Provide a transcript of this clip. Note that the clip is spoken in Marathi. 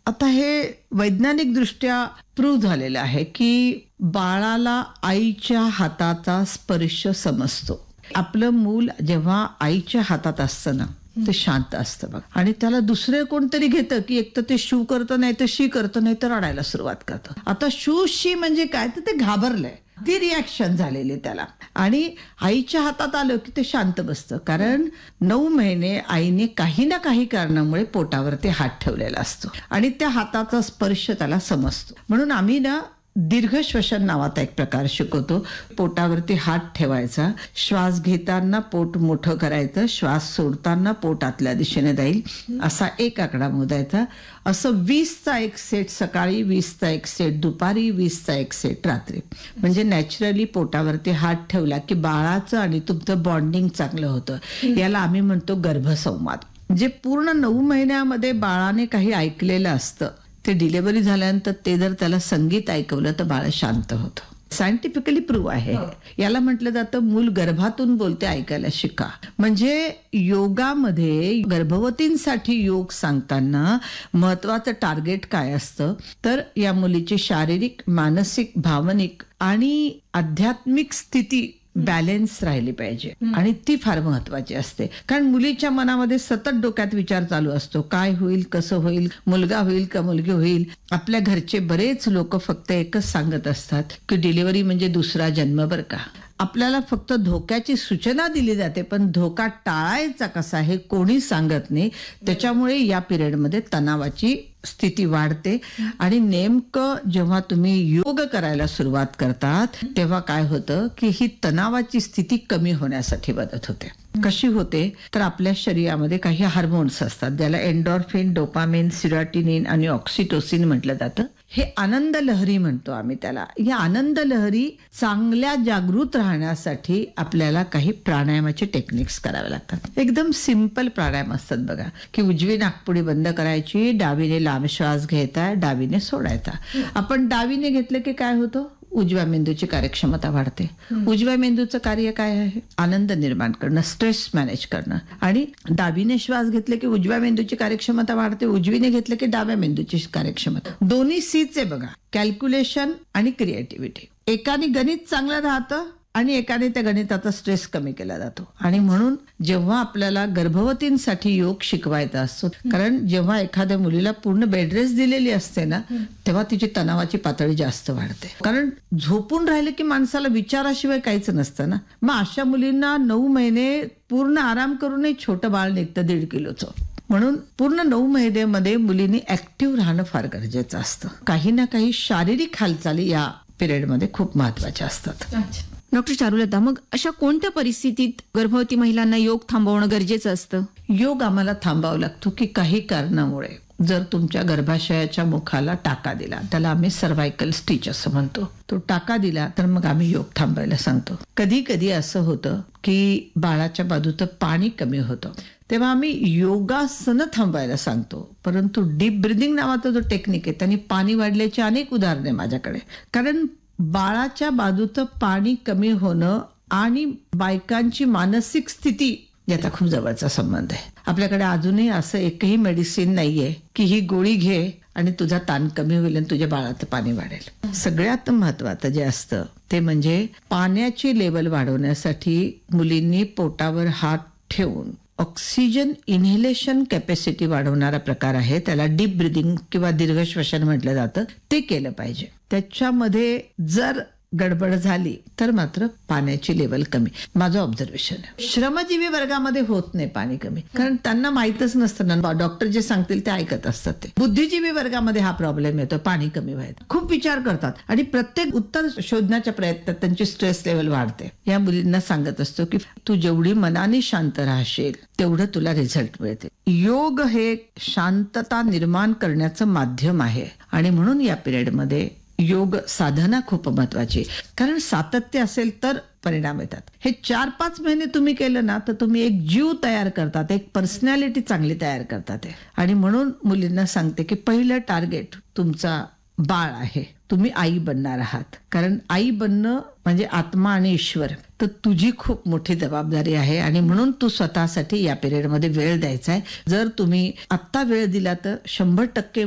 आता हे वैज्ञानिक दृष्ट्या प्रूव्ह झालेलं आहे की बाळाला आईच्या हाताचा स्पर्श समजतो. आपलं मूल जेव्हा आईच्या हातात असतं ना ते शांत असतं बघ, आणि त्याला दुसरे कोणतरी घेतं की एक तर ते शू करतं, नाही तर शी करतं, नाही तर रडायला सुरुवात करतं. आता शू शी म्हणजे काय, तर ते घाबरलंय, ती रिॲक्शन झालेली त्याला. आणि आईच्या हातात आलं की ते शांत बसतं, कारण 9 महिने आईने काही ना काही कारणामुळे पोटावरती हात ठेवलेला असतो आणि त्या हाताचा स्पर्श त्याला समजतो. म्हणून आम्ही ना दीर्घ श्वसन नावाचा एक प्रकार शिकवतो. पोटावरती हात ठेवायचा, श्वास घेताना पोट मोठं करायचं, श्वास सोडताना पोट आतल्या दिशेने जाईल असा एक आकडा मोजायचा. असं 20चा एक सेट सकाळी, 20चा एक सेट दुपारी, 20चा एक सेट रात्री. म्हणजे नॅचरली पोटावरती हात ठेवला की बाळाचं आणि तुमचं बॉन्डिंग चांगलं होतं. याला आम्ही म्हणतो गर्भसंवाद. जे पूर्ण 9 महिन्यामध्ये बाळाने काही ऐकलेलं असतं ते डिलिव्हरी झाल्यानंतर ते जर त्याला संगीत ऐकवलं तर बाळ शांत होतं. सायंटिफिकली प्रूव्ह आहे. याला म्हटलं जातं मूल गर्भातून बोलते ऐकायला शिका. म्हणजे योगामध्ये गर्भवतींसाठी योग सांगताना महत्वाचं टार्गेट काय असतं, तर या मुलीची शारीरिक, मानसिक, भावनिक आणि आध्यात्मिक स्थिती बॅलेन्स राहिली पाहिजे, आणि ती फार महत्वाची असते. कारण मुलीच्या मनामध्ये सतत डोक्यात विचार चालू असतो, काय होईल, कसं होईल, मुलगा होईल का मुलगी होईल. आपल्या घरचे बरेच लोक फक्त एकच सांगत असतात की डिलिव्हरी म्हणजे दुसरा जन्म बरं का. आपल्याला फक्त धोक्याची सूचना दिली जाते, पण धोका टाळायचा कसा हे कोणी सांगत नाही. त्याच्यामुळे या पिरियडमध्ये तणावाची स्थिती वाढते. आणि नेमकं जेव्हा तुम्ही योग करायला सुरुवात करतात तेव्हा काय होतं की ही तणावाची स्थिती कमी होण्यासाठी मदत होते. कशी होते, तर आपल्या शरीरामध्ये काही हार्मोन्स असतात ज्याला एंडोर्फिन, डोपामिन, सिरोटिनिन आणि ऑक्सिटोसिन म्हटलं जातं. हे आनंद लहरी म्हणतो आम्ही त्याला. या आनंद लहरी चांगल्या जागृत राहण्यासाठी आपल्याला काही प्राणायामाचे टेक्निक्स करावे लागतात. एकदम सिंपल प्राणायाम असतात बघा, की उजवी नाकपुडी बंद करायची, डावीने लांब श्वास घ्यायचा, डावीने सोडायचा. आपण डावीने घेतलं की काय होतं, उजव्या मेंदूची कार्यक्षमता वाढते. उजव्या मेंदूचं कार्य काय आहे, आनंद निर्माण करणं, स्ट्रेस मॅनेज करणं. आणि डावीने श्वास घेतले की उजव्या मेंदूची कार्यक्षमता वाढते, उजवीने घेतलं की डाव्या मेंदूची कार्यक्षमता. दोन्ही सीच आहे बघा, कॅल्क्युलेशन आणि क्रिएटिव्हिटी. एकाने गणित चांगलं राहतं आणि एकाने त्या गणिताचा स्ट्रेस कमी केला जातो. आणि म्हणून जेव्हा आपल्याला गर्भवतींसाठी योग शिकवायचा असतो, कारण जेव्हा एखाद्या मुलीला पूर्ण बेडरेस्ट दिलेली असते ना तेव्हा तिची तणावाची पातळी जास्त वाढते. कारण झोपून राहिले की माणसाला विचाराशिवाय काहीच नसतं ना. मग अशा मुलींना 9 महिने पूर्ण आराम करूनही छोटं बाळ निघतं 1.5 किलोचं. म्हणून पूर्ण 9 महिन्यामध्ये मुलींनी ऍक्टिव्ह राहणं फार गरजेचं असतं. काही ना काही शारीरिक हालचाली या पिरियडमध्ये खूप महत्वाच्या असतात. डॉक्टर चारुलता, मग अशा कोणत्या परिस्थितीत गर्भवती महिलांना योग थांबवणं गरजेचं असतं? योग आम्हाला थांबावा लागतो की काही कारणामुळे जर तुमच्या गर्भाशयाच्या मुखाला टाका दिला, त्याला आम्ही सर्व्हायकल स्टिच असं म्हणतो, तो टाका दिला तर मग आम्ही योग थांबायला सांगतो. कधी कधी असं होतं की बाळाच्या बाजूचं पाणी कमी होतं, तेव्हा आम्ही योगासनं थांबायला सांगतो. परंतु डीप ब्रिदिंग नावाचा जो टेक्निक आहे त्यांनी पाणी वाढल्याची अनेक उदाहरणे माझ्याकडे. कारण बाळाच्या बाजूचं पाणी कमी होणं आणि बायकांची मानसिक स्थिती याचा खूप जवळचा संबंध आहे. आपल्याकडे अजूनही असं एकही मेडिसिन नाहीये की ही गोळी घे आणि तुझा ताण कमी होईल आणि तुझ्या बाळाचं पाणी वाढेल. सगळ्यात महत्वाचं जे असतं ते म्हणजे पाण्याची लेवल वाढवण्यासाठी मुलींनी पोटावर हात ठेवून ऑक्सिजन इन्हेलेशन कॅपॅसिटी वाढवणारा प्रकार आहे, त्याला डीप ब्रिदिंग किंवा दीर्घ श्वसन म्हटलं जातं, ते केलं पाहिजे. त्याच्यामध्ये जर गडबड झाली तर मात्र पाण्याची लेवल कमी. माझं ऑब्झर्वेशन आहे. श्रमजीवी वर्गामध्ये होत नाही पाणी कमी, कारण त्यांना माहीतच नसतं ना, डॉक्टर जे सांगतील ते ऐकत असतात. ते बुद्धिजीवी वर्गामध्ये हा प्रॉब्लेम येतो, पाणी कमी व्हायचा. खूप विचार करतात आणि प्रत्येक उत्तर शोधण्याच्या प्रयत्नात त्यांची स्ट्रेस लेवल वाढते. या मुलींना सांगत असतो की तू जेवढी मनाने शांत राहशील तेवढं तुला रिझल्ट मिळते. योग हे शांतता निर्माण करण्याचं माध्यम आहे आणि म्हणून या पिरियडमध्ये योग साधना खूप महत्वाची, कारण सातत्य असेल तर परिणाम येतात. हे 4-5 महिने तुम्ही केलं ना तर तुम्ही एक जीव तयार करतात, एक पर्सनॅलिटी चांगली तयार करतात. आणि म्हणून मुलींना सांगते की पहिलं टार्गेट तुमचा बाळ आहे, तुम्ही आई बनणार आहात. कारण आई बनणं म्हणजे आत्मा आणि ईश्वर, तर तुझी खूप मोठी जबाबदारी आहे. आणि म्हणून तू स्वतःसाठी या पिरियडमध्ये वेळ द्यायचा आहे. जर तुम्ही आत्ता वेळ दिला तर 100%